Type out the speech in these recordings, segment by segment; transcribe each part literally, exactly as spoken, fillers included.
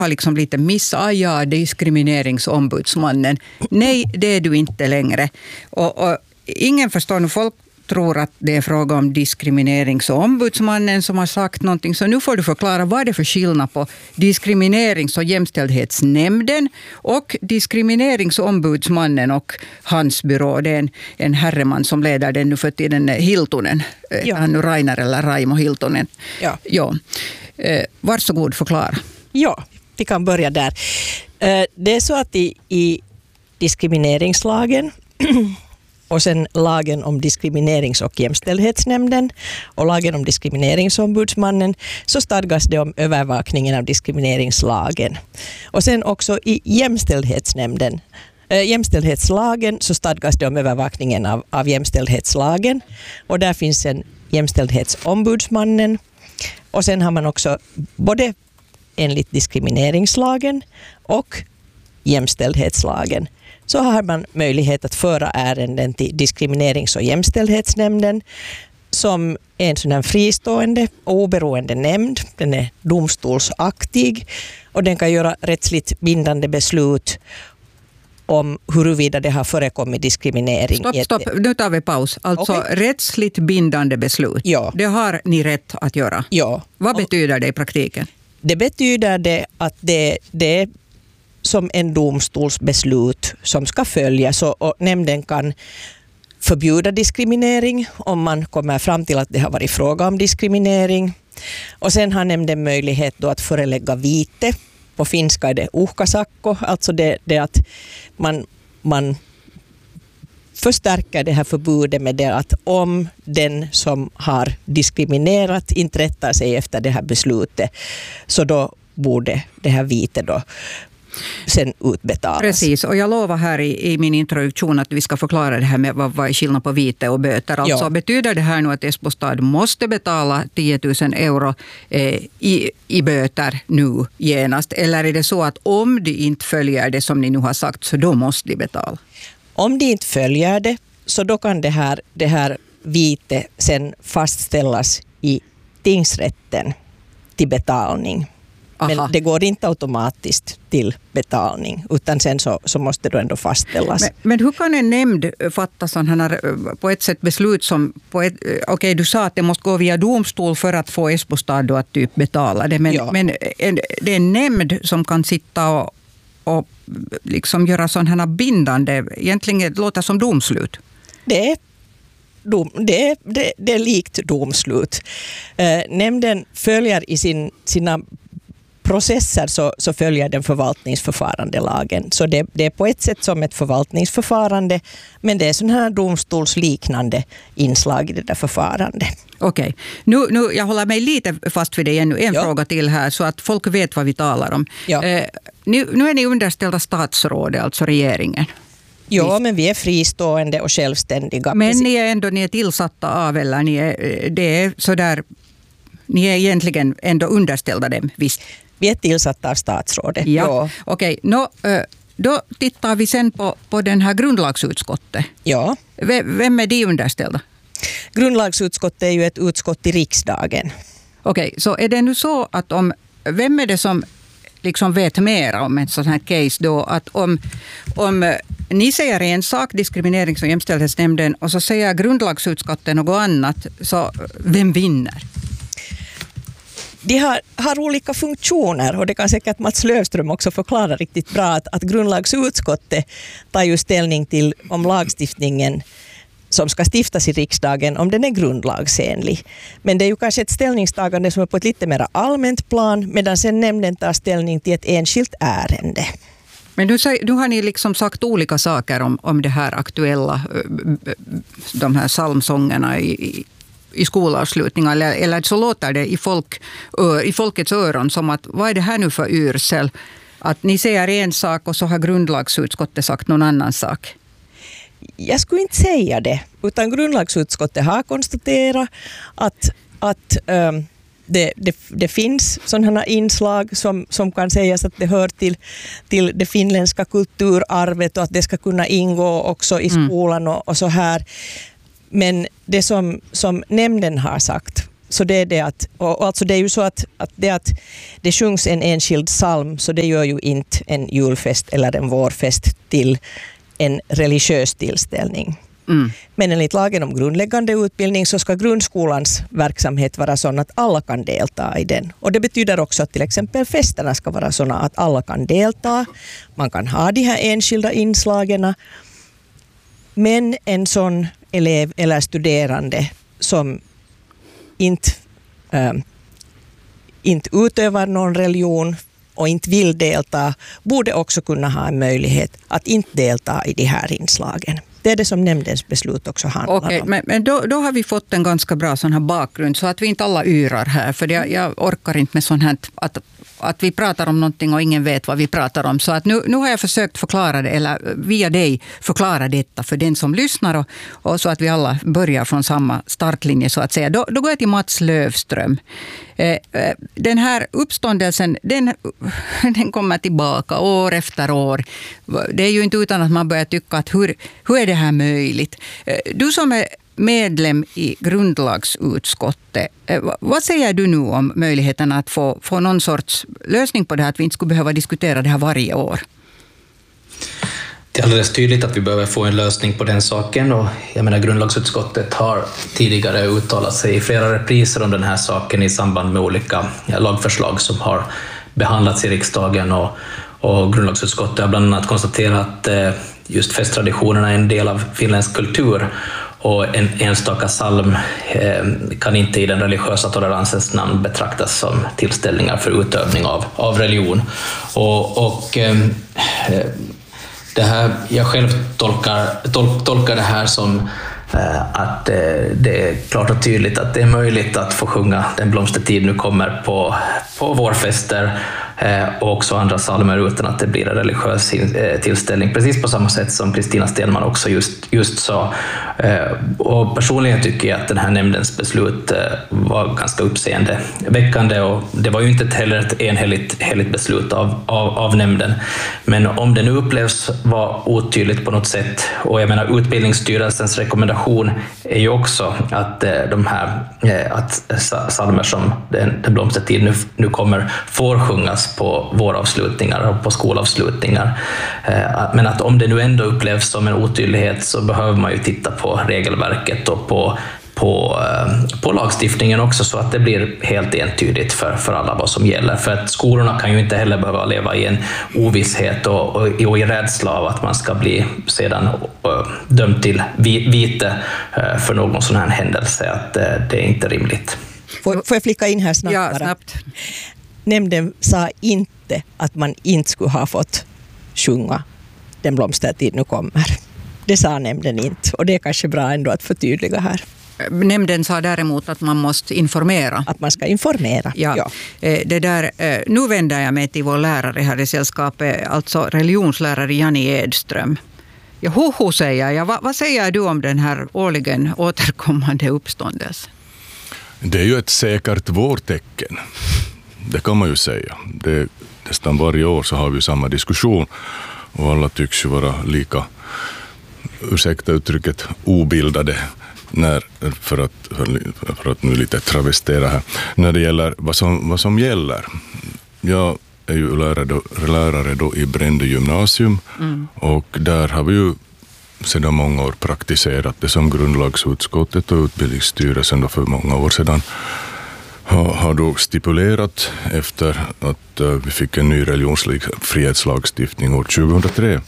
har liksom lite missat, ah, ja, diskrimineringsombudsmannen. Nej, det är du inte längre. Och, och ingen förstår nu, folk tror att det är fråga om diskrimineringsombudsmannen som har sagt någonting. Så nu får du förklara vad det är för skillnad på diskriminerings- och jämställdhetsnämnden och diskrimineringsombudsmannen och hans byrå. Det är en, en herreman som leder den nu för tiden, Hiltunen. Ja. Han nu Rainer eller Raimo Hiltunen. Ja. Ja. Eh, varsågod, förklara. Ja, vi kan börja där. Eh, det är så att i, i diskrimineringslagen och sen lagen om diskriminerings- och jämställdhetsnämnden och lagen om diskrimineringsombudsmannen så stadgas det om övervakningen av diskrimineringslagen. Och sen också i jämställdhetsnämnden, äh, jämställdhetslagen så stadgas det om övervakningen av, av jämställdhetslagen. Och där finns en jämställdhetsombudsmannen. Och sen har man också både enligt diskrimineringslagen och jämställdhetslagen så har man möjlighet att föra ärenden till diskriminerings- och jämställdhetsnämnden som är en sån här fristående och oberoende nämnd. Den är domstolsaktig och den kan göra rättsligt bindande beslut om huruvida det har förekommit diskriminering. Stopp, stopp. Nu tar vi paus. Alltså okay. Rättsligt bindande beslut. Ja. Det har ni rätt att göra. Ja. Vad betyder det i praktiken? Det betyder det att det, det är som en domstolsbeslut som ska följas och, och nämnden kan förbjuda diskriminering om man kommer fram till att det har varit fråga om diskriminering. Och sen har nämnden möjlighet då att förelägga vite. På finska är det uhkasakko, alltså det, det att man, man förstärker det här förbudet med det att om den som har diskriminerat inte rättar sig efter det här beslutet så då borde det här vite då sen utbetalas. Precis, och jag lovar här i, i min introduktion att vi ska förklara det här med vad, vad är skillnad på vite och böter. Alltså ja. Betyder det här nu att Esbo stad måste betala tio tusen euro eh, i, i böter nu genast? Eller är det så att om de inte följer det som ni nu har sagt så då måste de betala? Om de inte följer det så då kan det här, det här vite sen fastställas i tingsrätten till betalning. Men Aha. det går inte automatiskt till betalning utan sen så, så måste det ändå fastställas. Men, men hur kan en nämnd fatta sådana här, på ett sätt beslut som, okej okay, du sa att det måste gå via domstol för att få Esbo stad då att typ betala det. Men, ja. men en, det är en nämnd som kan sitta och, och liksom göra sådana här bindande, egentligen låter som domslut. Det är Dom, det, är, det, det är likt domslut. Eh, nämnden följer i sin, sina processer så, så följer den förvaltningsförfarandelagen. Så det, det är på ett sätt som ett förvaltningsförfarande men det är sån här domstolsliknande inslag i det där förfarandet. Okej, okay. nu, nu jag håller mig lite fast vid det ännu. En ja. fråga till här så att folk vet vad vi talar om. Ja. Eh, nu, nu är ni underställda statsrådet, alltså regeringen. Ja, men vi är fristående och självständiga. Men ni är ändå ni är tillsatta av, eller ni är, det är sådär, ni är egentligen ändå underställda dem, visst? Vi är tillsatta av statsrådet. Ja, ja. Okej. Okay. No, då tittar vi sen på, på den här grundlagsutskottet. Ja. Vem är de underställda? Grundlagsutskottet är ju ett utskott i riksdagen. Okej, okay. Så är det nu så att om, vem är det som liksom vet mer om en sån här case då, att om, om ni säger en sak, diskriminerings- och jämställdhetsnämnden, och så säger grundlagsutskottet något annat, så vem vinner? De har, har olika funktioner och det kan säkert Mats Löfström också förklara riktigt bra att, att grundlagsutskottet tar ju ställning till om lagstiftningen som ska stiftas i riksdagen, om den är grundlagsenlig. Men det är ju kanske ett ställningstagande som är på ett lite mer allmänt plan medan sen nämnden tar ställning till ett enskilt ärende. Men nu, nu har ni liksom sagt olika saker om, om det här aktuella, de här psalmsångerna i, i i skolavslutningar, eller, eller så låter det i, folk, i folkets öron som att vad är det här nu för yrsel? Att ni säger en sak och så har grundlagsutskottet sagt någon annan sak. Jag skulle inte säga det, utan grundlagsutskottet har konstaterat att, att ähm, det, det, det finns sådana inslag som, som kan sägas att det hör till, till det finländska kulturarvet och att det ska kunna ingå också i skolan och, och så här. Men det som, som nämnden har sagt Så det är det att, och alltså det är ju så att, att det att det sjungs en enskild psalm, så det gör ju inte en julfest eller en vårfest till en religiös tillställning. Mm. Men enligt lagen om grundläggande utbildning så ska grundskolans verksamhet vara sån att alla kan delta i den. Och det betyder också att till exempel festerna ska vara såna att alla kan delta. Man kan ha de här enskilda inslagen. Men en sån elev eller studerande som inte, äh, inte utövar någon religion och inte vill delta borde också kunna ha en möjlighet att inte delta i de här inslagen. Det är det som nämndens beslut också handlar Okej, om. Men, men då, då har vi fått en ganska bra sån här bakgrund så att vi inte alla yrar här. För jag, jag orkar inte med sånt här att, att vi pratar om någonting och ingen vet vad vi pratar om. Så att nu, nu har jag försökt förklara det, eller via dig förklara detta för den som lyssnar. Och, och så att vi alla börjar från samma startlinje så att säga. Då, då går jag till Mats Löfström. Eh, den här uppståndelsen, den, den kommer tillbaka år efter år. Det är ju inte utan att man börjar tycka att hur, hur är det här möjligt? Du som är medlem i grundlagsutskottet, vad säger du nu om möjligheten att få, få någon sorts lösning på det här, att vi inte skulle behöva diskutera det här varje år? Det är alldeles tydligt att vi behöver få en lösning på den saken, och jag menar grundlagsutskottet har tidigare uttalat sig i flera repriser om den här saken i samband med olika lagförslag som har behandlats i riksdagen, och, och grundlagsutskottet har bland annat konstaterat att just festtraditionerna är en del av finländsk kultur, och en enstaka psalm eh, kan inte i den religiösa toleransens namn betraktas som tillställningar för utövning av, av religion. Och, och eh, det här, jag själv tolkar, tol, tolkar det här som eh, att eh, det är klart och tydligt att det är möjligt att få sjunga Den blomstertid nu kommer på, på vårfester eh, och också andra psalmer utan att det blir en religiös eh, tillställning, precis på samma sätt som Kristina Stenman också just, just sa. Eh, och personligen tycker jag att den här nämndens beslut eh, var ganska uppseendeväckande, och det var ju inte heller ett enhälligt, enhälligt beslut av, av, av nämnden. Men om det nu upplevs vara otydligt på något sätt, och jag menar utbildningsstyrelsens rekommendation är ju också att eh, de här eh, att psalmer som Den, den blomstertid nu, nu kommer får sjungas på våravslutningar och på skolavslutningar. Eh, men att om det nu ändå upplevs som en otydlighet så behöver man ju titta på regelverket och på, på, på lagstiftningen också, så att det blir helt entydigt för, för alla vad som gäller. För att skolorna kan ju inte heller behöva leva i en ovisshet och, och, och i rädsla av att man ska bli sedan uh, dömd till vite uh, för någon sån här händelse. Att uh, det är inte rimligt. Får, får jag flicka in här snabbt? Ja, snabbt. Nämnden sa inte att man inte skulle ha fått sjunga Den blomstertid nu kommer. Det sa nämnden inte, och det är kanske bra ändå att förtydliga här. Nämnden sa däremot att man måste informera. Att man ska informera, ja. ja. Det där, nu vänder jag mig till vår lärare här i sällskapet, alltså religionslärare Jani Edström. Ja, hoho säger jag. Va, vad säger du om den här årligen återkommande uppståndelsen? Det är ju ett säkert vårtecken. Det kan man ju säga. Det, nästan varje år så har vi samma diskussion, och alla tycks ju vara lika, ursäkta uttrycket, obildade när, för, att, för att nu lite travestera här, när det gäller vad som, vad som gäller. Jag är ju lärare då, lärare då i Brände gymnasium, mm. och där har vi ju sedan många år praktiserat det som grundlagsutskottet och utbildningsstyrelsen då för många år sedan har, har då stipulerat efter att uh, vi fick en ny religionsfrihetslagstiftning år tjugohundratre.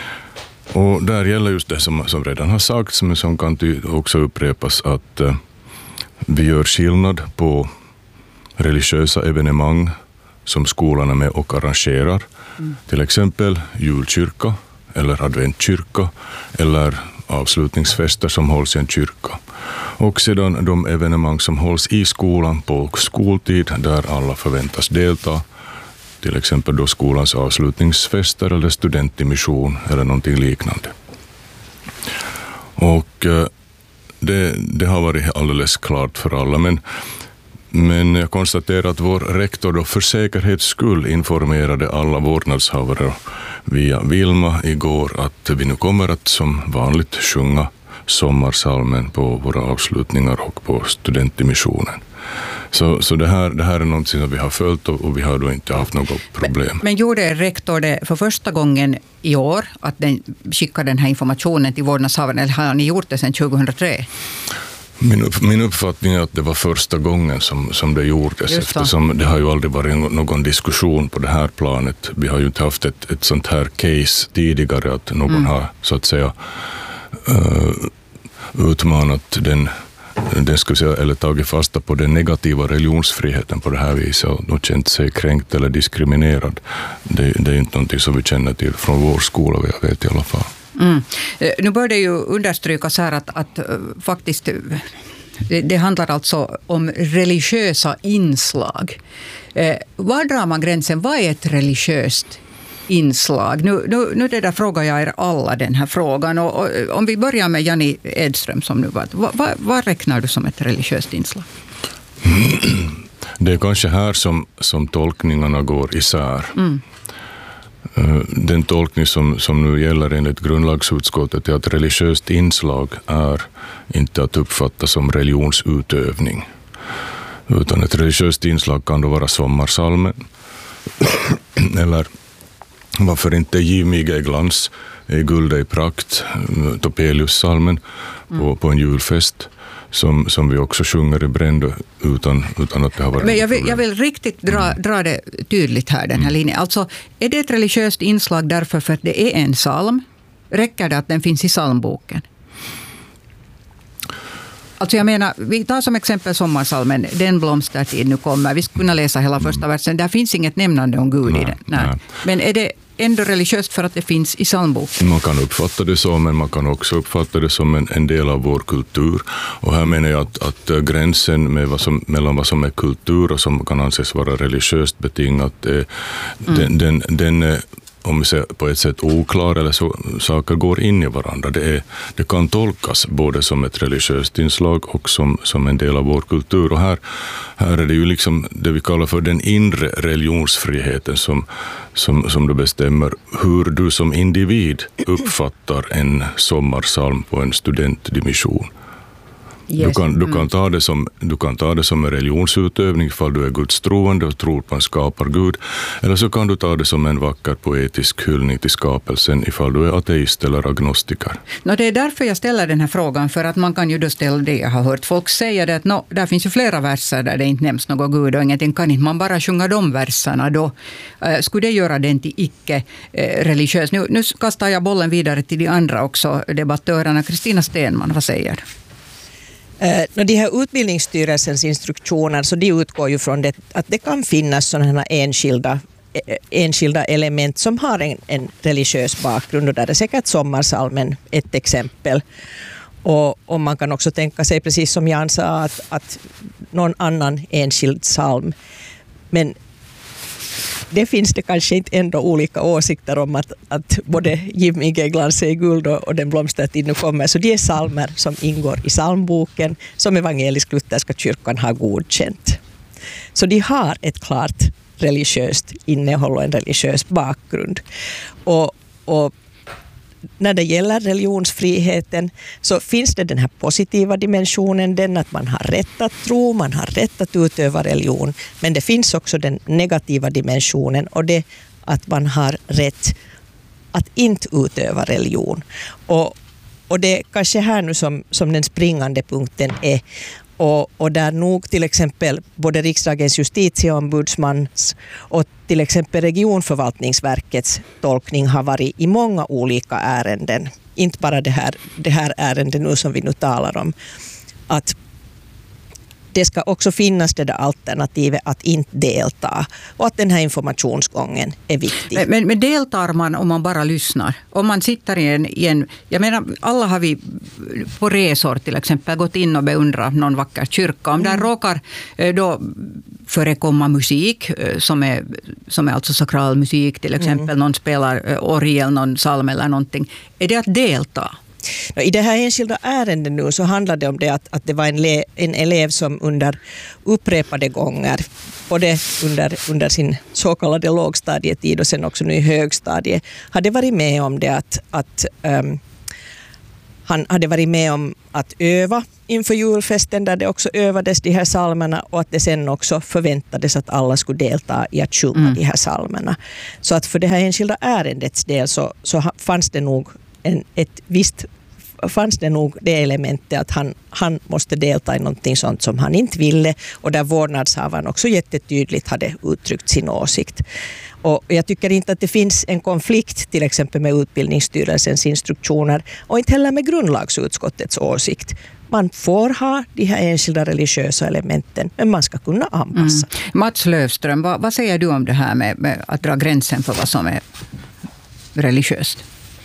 Och där gäller just det som, som redan har sagts, men som kan ty- också upprepas, att uh, vi gör skillnad på religiösa evenemang som skolan är med och arrangerar, mm. till exempel julkyrka eller adventkyrka eller avslutningsfester som hålls i en kyrka. Och sedan de evenemang som hålls i skolan på skoltid där alla förväntas delta, till exempel då skolans avslutningsfester eller studentmission eller någonting liknande. Och det, det har varit alldeles klart för alla, men Men jag konstaterar att vår rektor då för säkerhets skull informerade alla vårdnadshavare via Vilma igår att vi nu kommer att som vanligt sjunga sommarsalmen på våra avslutningar och på studentmissionen. Så, så det, här, det här är någonting som vi har följt och, och vi har då inte haft något problem. Men, men gjorde rektor det för första gången i år att den skickade den här informationen till vårdnadshavaren, eller har ni gjort det sedan tjugohundratre? Min, upp, min uppfattning är att det var första gången som, som det gjordes, eftersom det har ju aldrig varit någon diskussion på det här planet. Vi har ju inte haft ett, ett sånt här case tidigare att någon mm. har så att säga uh, utmanat den, den ska vi säga, eller tagit fasta på den negativa religionsfriheten på det här viset och nog känt sig kränkt eller diskriminerad. Det, det är inte någonting som vi känner till från vår skola, jag vet i alla fall. Mm. Nu bör det ju understrykas här att, att faktiskt det, det handlar alltså om religiösa inslag. Eh, var drar man gränsen? Vad är ett religiöst inslag? Nu, nu, nu det där frågar jag er alla den här frågan. Och, och, om vi börjar med Janni Edström som nu var. Vad, vad, vad räknar du som ett religiöst inslag? Det är kanske här som, som tolkningarna går isär. Mm. Den tolkning som, som nu gäller enligt grundlagsutskottet är att religiöst inslag är inte att uppfatta som religionsutövning. Utan ett religiöst inslag kan då vara sommarsalmen eller varför inte Giv mig i glans, i guld i prakt, Topelius-salmen mm. på, på en julfest. Som, som vi också sjunger i Brändö utan, utan att det har varit. Men jag vill, jag vill riktigt dra, mm. dra det tydligt här, den här mm. linjen. Alltså, är det ett religiöst inslag därför för att det är en psalm? Räcker det att den finns i psalmboken? Alltså jag menar, vi tar som exempel sommarsalmen, den blomstertid nu kommer. Vi skulle kunna läsa hela första versen. Där finns inget nämnande om Gud nej, i den. Nej. Nej. Men är det ändå religiöst för att det finns i psalmboken? Man kan uppfatta det så, men man kan också uppfatta det som en, en del av vår kultur. Och här menar jag att, att gränsen med vad som, mellan vad som är kultur och som kan anses vara religiöst betingat, eh, mm. den, den, den om vi säger på ett sätt oklar eller så, saker går in i varandra. Det, är, det kan tolkas både som ett religiöst inslag och som, som en del av vår kultur. Och här, här är det ju liksom det vi kallar för den inre religionsfriheten som, som, som då bestämmer hur du som individ uppfattar en sommarsalm på en studentdimission. Yes. Du, kan, du, kan ta det som, du kan ta det som en religionsutövning ifall du är gudstroende och tror på en skapargud. Eller så kan du ta det som en vacker poetisk hyllning till skapelsen ifall du är ateist eller agnostiker. No, det är därför jag ställer den här frågan, för att man kan ju då ställa det. Jag har hört folk säga det att no, där finns ju flera verser där det inte nämns något Gud och ingenting. Kan inte man bara sjunga de verserna då? Uh, skulle det göra den till icke-religiös? Nu, nu kastar jag bollen vidare till de andra också, debattörerna. Kristina Stenman, vad säger du? Uh, de här utbildningsstyrelsens instruktioner, så de utgår ju från det, att det kan finnas sådana enskilda, enskilda element som har en, en religiös bakgrund, och där är säkert sommarsalmen ett exempel. Och, och man kan också tänka sig, precis som Jan sa, att, att någon annan enskild psalm. Men det finns det kanske inte ändå olika åsikter om att, att både Giv mig i glans i guld och, och den blomstertid nu kommer. Så det är psalmer som ingår i psalmboken som evangelisk-lutherska kyrkan har godkänt. Så de har ett klart religiöst innehåll och en religiös bakgrund. Och, och när det gäller religionsfriheten så finns det den här positiva dimensionen, den att man har rätt att tro, man har rätt att utöva religion. Men det finns också den negativa dimensionen, och det att man har rätt att inte utöva religion. Och, och det är kanske här nu som, som den springande punkten är. Och, och där nog till exempel både riksdagens justitieombudsmans och till exempel regionförvaltningsverkets tolkning har varit i många olika ärenden. Inte bara det här, det här ärendet nu som vi nu talar om. Att det ska också finnas det där alternativet att inte delta, och att den här informationsgången är viktig. Men, men, men deltar man om man bara lyssnar? Om man sitter i en, i en... Jag menar, alla har vi på resor till exempel gått in och beundrat någon vacker kyrka. Om mm. där råkar då förekomma musik som är, som är alltså sakral musik till exempel. Mm. Någon spelar orgel, någon psalm eller någonting. Är det att delta? I det här enskilda ärendet nu så handlar det om det att, att det var en, le, en elev som under upprepade gånger, både under, under sin så kallade lågstadietid och sen också nu i högstadiet, hade varit med om det att, att um, han hade varit med om att öva inför julfesten där det också övades de här psalmerna och att det sen också förväntades att alla skulle delta i att sjunga mm. de här psalmerna. Så att för det här enskilda ärendets del så, så fanns det nog en, ett visst fanns det nog det elementet att han, han måste delta i någonting sånt som han inte ville och där vårdnadshavaren också jättetydligt hade uttryckt sin åsikt. Och jag tycker inte att det finns en konflikt till exempel med utbildningsstyrelsens instruktioner och inte heller med grundlagsutskottets åsikt. Man får ha de här enskilda religiösa elementen, men man ska kunna anpassa. Mm. Mats Löfström, vad, vad säger du om det här med, med att dra gränsen för vad som är religiöst?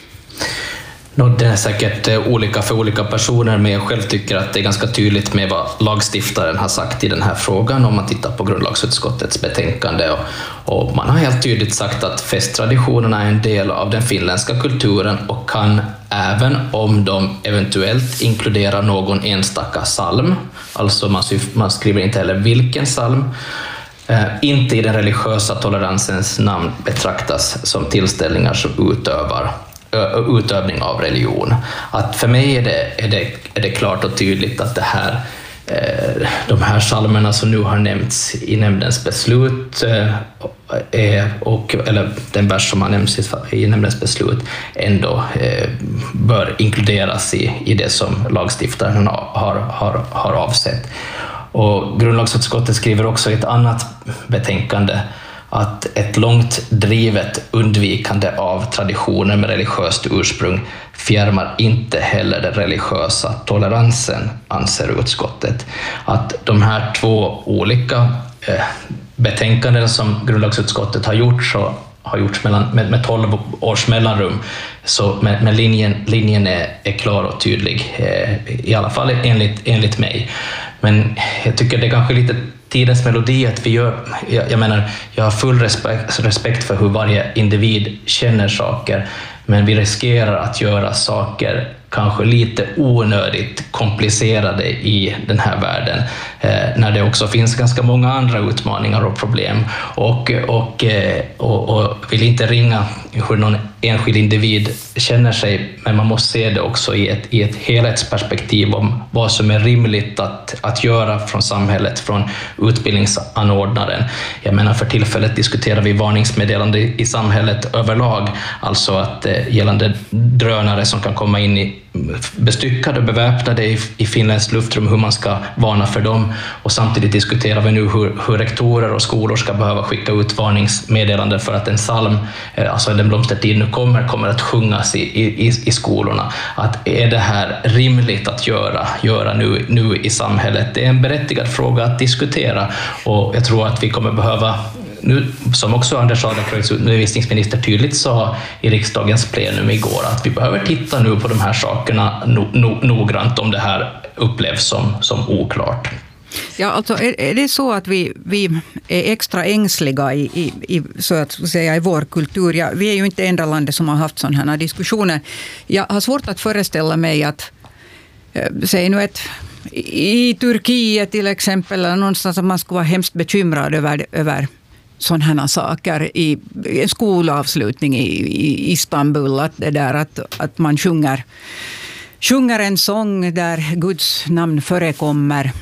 No, det är säkert olika för olika personer, men jag själv tycker att det är ganska tydligt med vad lagstiftaren har sagt i den här frågan om man tittar på grundlagsutskottets betänkande. Och, och man har helt tydligt sagt att festtraditionerna är en del av den finländska kulturen och kan, även om de eventuellt inkluderar någon enstaka psalm, alltså man, man skriver inte heller vilken psalm, eh, inte i den religiösa toleransens namn betraktas som tillställningar som utövar utövning av religion. Att för mig är det, är det, är det klart och tydligt att det här, eh, de här psalmerna som nu har nämnts i nämndens beslut eh, är, och, eller den vers som har nämnts i, i nämndens beslut ändå eh, bör inkluderas i, i det som lagstiftaren har, har, har avsett. Och grundlagsutskottet skriver också i ett annat betänkande att ett långt drivet undvikande av traditioner med religiöst ursprung fjärmar inte heller den religiösa toleransen, anser utskottet. Att de här två olika eh, betänkanden som grundlagsutskottet har gjort så har gjorts mellan, med, med tolv års mellanrum, så med, med linjen, linjen är, är klar och tydlig, eh, i alla fall enligt, enligt mig. Men jag tycker det är kanske lite tidens melodi att vi gör, jag, jag menar, jag har full respekt, respekt för hur varje individ känner saker, men vi riskerar att göra saker kanske lite onödigt komplicerade i den här världen, eh, när det också finns ganska många andra utmaningar och problem, och, och, eh, och, och vill inte ringa hur någon enskild individ känner sig, men man måste se det också i ett, i ett helhetsperspektiv om vad som är rimligt att, att göra från samhället, från utbildningsanordnaren. Jag menar, för tillfället diskuterar vi varningsmeddelande i samhället överlag, alltså att eh, gällande drönare som kan komma in i bestyckade och beväpnade i, i Finlands luftrum, hur man ska varna för dem, och samtidigt diskuterar vi nu hur, hur rektorer och skolor ska behöva skicka ut varningsmeddelanden för att en psalm, alltså Den blomstertid nu kommer, kommer att sjungas i, i, i skolorna. Att är det här rimligt att göra, göra nu, nu i samhället? Det är en berättigad fråga att diskutera, och jag tror att vi kommer behöva nu, som också Anders Adlercreutz, undervisningsminister, tydligt sa i riksdagens plenum igår, att vi behöver titta nu på de här sakerna no, no, noggrant om det här upplevs som, som oklart. Ja, alltså är, är det så att vi, vi är extra ängsliga i, i, i, så att säga, i vår kultur? Ja, vi är ju inte enda landet som har haft sådana här diskussioner. Jag har svårt att föreställa mig att, säg nu ett, i Turkiet till exempel, eller någonstans att man skulle vara hemskt bekymrad över, över sådana här saker i en skolavslutning i, i Istanbul, att det där att, att man sjunger, sjunger en sång där Guds namn förekommer.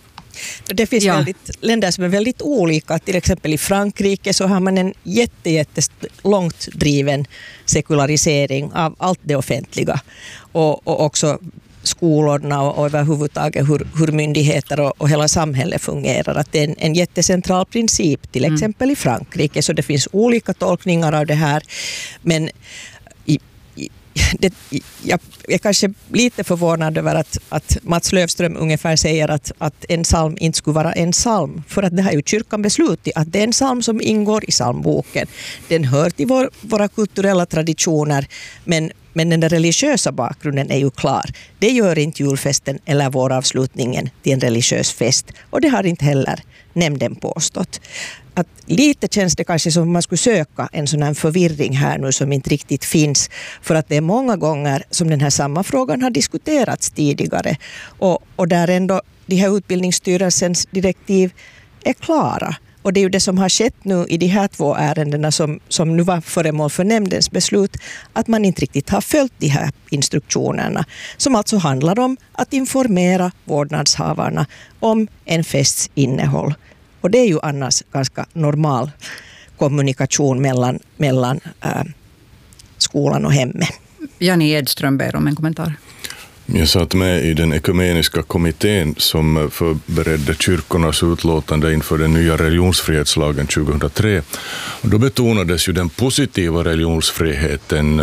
Det finns ja. väldigt, länder som är väldigt olika. Till exempel i Frankrike så har man en jätte, jätte långt driven sekularisering av allt det offentliga, och, och också skolorna och, och överhuvudtaget hur, hur myndigheter och, och hela samhället fungerar. Att det är en, en jättecentral princip till exempel mm. i Frankrike, så det finns olika tolkningar av det här, men i, i, det, jag är kanske lite förvånad över att, att Mats Löfström ungefär säger att, att en psalm inte skulle vara en psalm, för att det här är ju kyrkan beslutat att det är en psalm som ingår i psalmboken. Den hör till vår, våra kulturella traditioner, men Men den religiösa bakgrunden är ju klar. Det gör inte julfesten eller våravslutningen till en religiös fest. Och det har inte heller nämnden påstått. Att lite känns det kanske som man skulle söka en sån här förvirring här nu som inte riktigt finns. För att det är många gånger som den här samma frågan har diskuterats tidigare. Och, och där ändå de här utbildningsstyrelsens direktiv är klara. Och det är ju det som har skett nu i de här två ärendena som, som nu var föremål för nämndens beslut, att man inte riktigt har följt de här instruktionerna, som alltså handlar om att informera vårdnadshavarna om en fests innehåll. Och det är ju annars ganska normal kommunikation mellan, mellan äh, skolan och hemmet. Janni Edström ber om en kommentar. Jag satt med i den ekumeniska kommittén som förberedde kyrkornas utlåtande inför den nya religionsfrihetslagen tjugohundratre. Och då betonades ju den positiva religionsfriheten